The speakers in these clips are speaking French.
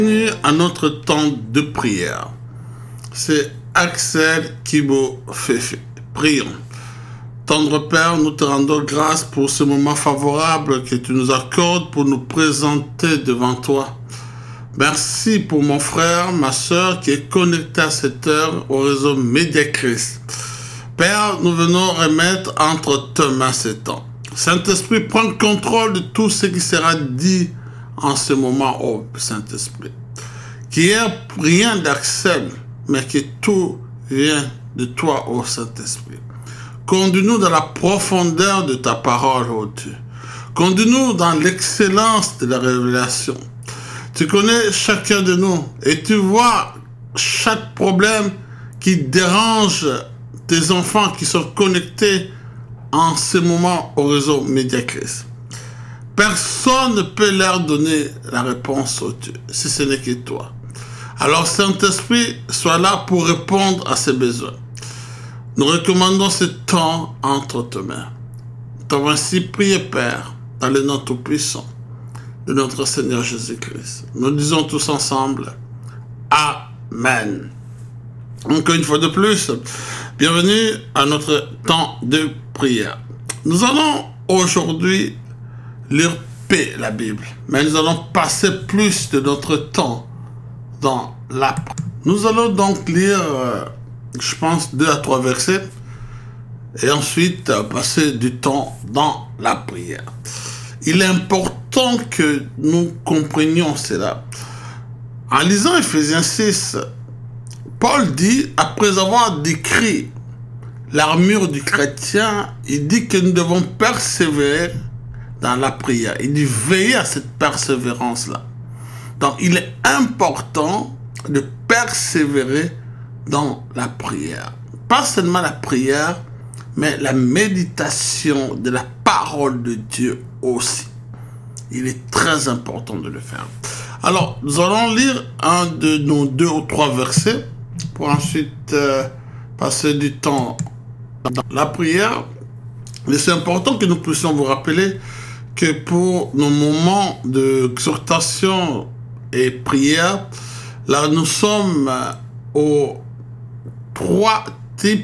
Bienvenue à notre temps de prière. C'est Axel Kibo Fefe. Prions. Tendre Père, nous te rendons grâce pour ce moment favorable que tu nous accordes pour nous présenter devant toi. Merci pour mon frère, ma soeur qui est connecté à cette heure au réseau Médiachrist. Père, nous venons remettre entre tes mains ces temps. Saint-Esprit, prends le contrôle de tout ce qui sera dit en ce moment, ô Saint-Esprit. Qu'il n'y ait rien d'Axel, mais que tout vient de toi, ô Saint-Esprit. Conduis-nous dans la profondeur de ta parole, ô Dieu. Conduis-nous dans l'excellence de la révélation. Tu connais chacun de nous et tu vois chaque problème qui dérange tes enfants qui sont connectés en ce moment au réseau Médiachrist. Personne ne peut leur donner la réponse au Dieu, si ce n'est que toi. Alors Saint-Esprit, sois là pour répondre à ces besoins. Nous recommandons ce temps entre tes mains. Nous t'avons ainsi prié, Père, dans le nom tout-puissant de notre Seigneur Jésus-Christ. Nous disons tous ensemble, Amen. Encore une fois de plus, bienvenue à notre temps de prière. Nous allons aujourd'hui lire la Bible, mais nous allons passer plus de notre temps dans la prière. Nous allons donc lire, je pense, 2 à 3 versets, et ensuite passer du temps dans la prière. Il est important que nous comprenions cela. En lisant Ephésiens 6, Paul dit, après avoir décrit l'armure du chrétien, il dit que nous devons persévérer dans la prière. Il dit veiller à cette persévérance-là. Donc, il est important de persévérer dans la prière. Pas seulement la prière, mais la méditation de la parole de Dieu aussi. Il est très important de le faire. Alors, nous allons lire un de nos 2 ou 3 versets pour ensuite passer du temps dans la prière. Mais c'est important que nous puissions vous rappeler que pour nos moments d'exhortation et prière, là nous sommes aux 3 types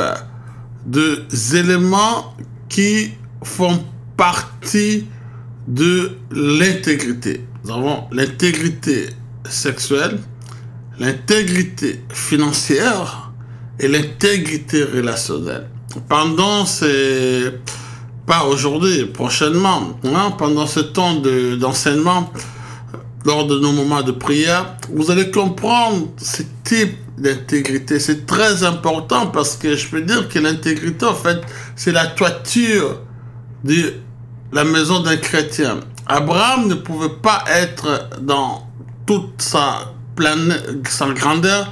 d'éléments qui font partie de l'intégrité. Nous avons l'intégrité sexuelle, l'intégrité financière et l'intégrité relationnelle. Pendant ces... pas aujourd'hui, prochainement, pendant ce temps d'enseignement, lors de nos moments de prière, vous allez comprendre ce type d'intégrité. C'est très important parce que je peux dire que l'intégrité, en fait, c'est la toiture de la maison d'un chrétien. Abraham ne pouvait pas être dans toute sa grandeur,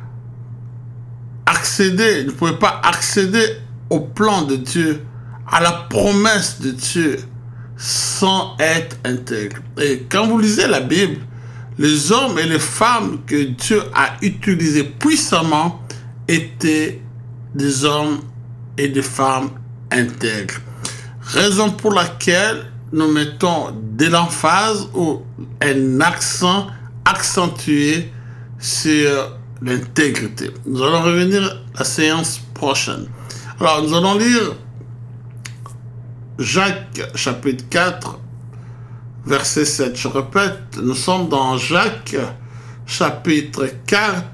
ne pouvait pas accéder au plan de Dieu, à la promesse de Dieu, sans être intègre. Et quand vous lisez la Bible, les hommes et les femmes que Dieu a utilisés puissamment étaient des hommes et des femmes intègres. Raison pour laquelle nous mettons de l'emphase ou un accent accentué sur l'intégrité. Nous allons revenir à la séance prochaine. Alors, nous allons lire Jacques, chapitre 4, verset 7. Je répète, nous sommes dans Jacques, chapitre 4,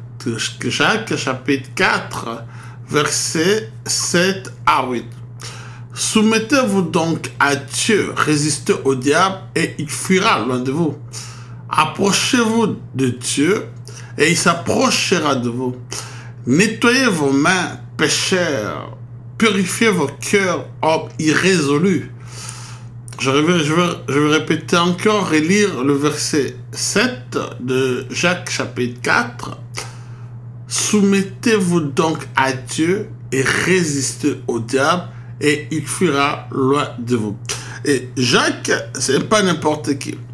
verset 7 à 8. Soumettez-vous donc à Dieu, résistez au diable et il fuira loin de vous. Approchez-vous de Dieu et il s'approchera de vous. Nettoyez vos mains, pécheurs. Purifiez vos cœurs, hommes irrésolus. Je vais répéter encore et lire le verset 7 de Jacques chapitre 4. Soumettez-vous donc à Dieu et résistez au diable et il fuira loin de vous. Et Jacques, c'est pas n'importe qui.